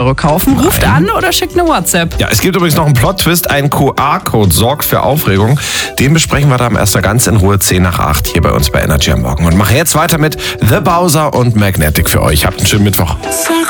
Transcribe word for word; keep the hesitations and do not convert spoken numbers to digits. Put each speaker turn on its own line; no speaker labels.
Euro kaufen. Ruft an oder schickt eine WhatsApp.
Ja, es gibt übrigens noch einen Plot-Twist. Ein Q R-Code sorgt für Aufregung. Den besprechen wir da am ersten ganz in Ruhe zehn nach acht hier bei uns bei Energy am Morgen. Und mache jetzt weiter mit The Bowser und Magnetic für euch. Habt einen schönen Mittwoch.